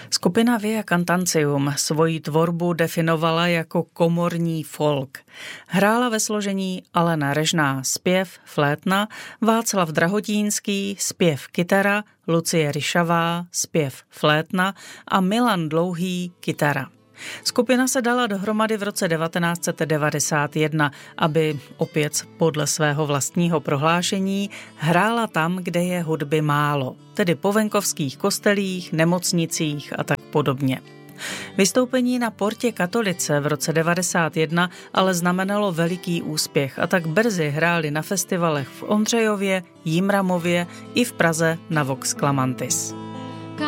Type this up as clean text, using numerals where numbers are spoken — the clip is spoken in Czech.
Skupina Via Cantancium svoji tvorbu definovala jako komorní folk. Hrála ve složení Alena Režná zpěv, flétna, Václav Drahotínský zpěv, kytara, Lucie Ryšavá zpěv, flétna a Milan Dlouhý kytara. Skupina se dala dohromady v roce 1991, aby opět podle svého vlastního prohlášení hrála tam, kde je hudby málo, tedy po venkovských kostelích, nemocnicích a tak podobně. Vystoupení na Portě Katolice v roce 1991 ale znamenalo veliký úspěch a tak brzy hráli na festivalech v Ondřejově, Jimramově i v Praze na Vox Clamantis.